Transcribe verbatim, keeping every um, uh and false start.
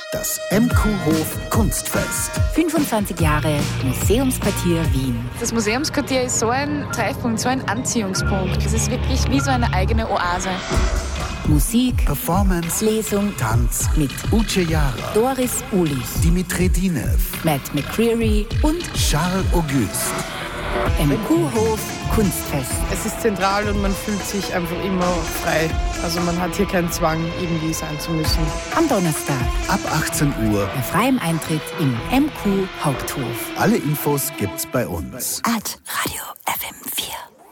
Das M Q-Hof Kunstfest. fünfundzwanzig Jahre Museumsquartier Wien. Das Museumsquartier ist so ein Treffpunkt, so ein Anziehungspunkt. Es ist wirklich wie so eine eigene Oase. Musik, Performance, Lesung, Tanz mit Uche Jara, Doris Ulis, Dimitri Dinev, Matt McCreary und Charles Auguste. M Q-Hof Kunstfest. Es ist zentral und man fühlt sich einfach immer frei. Also man hat hier keinen Zwang, irgendwie sein zu müssen. Am Donnerstag Ab achtzehn Uhr. bei freiem Eintritt im M Q Haupthof. Alle Infos gibt's bei uns. Ad Radio.